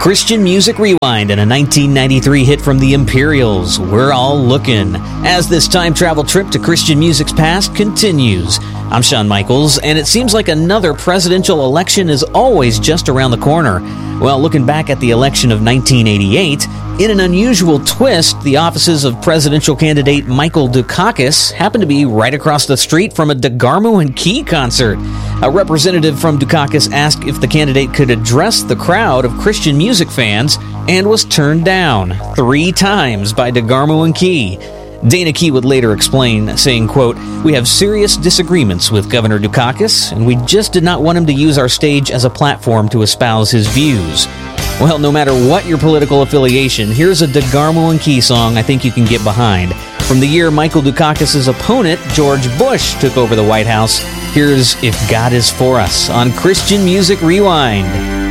Christian Music Rewind and a 1993 hit from the Imperials, We're All Lookin', as this time travel trip to Christian music's past continues. I'm Shawn Michaels, and it seems like another presidential election is always just around the corner. Well, looking back at the election of 1988, in an unusual twist, the offices of presidential candidate Michael Dukakis happened to be right across the street from a DeGarmo and Key concert. A representative from Dukakis asked if the candidate could address the crowd of Christian music fans and was turned down 3 times by DeGarmo and Key. Dana Key would later explain, saying, quote, "We have serious disagreements with Governor Dukakis, and we just did not want him to use our stage as a platform to espouse his views." Well, no matter what your political affiliation, here's a DeGarmo and Key song I think you can get behind. From the year Michael Dukakis' opponent, George Bush, took over the White House, here's If God Is For Us on Christian Music Rewind.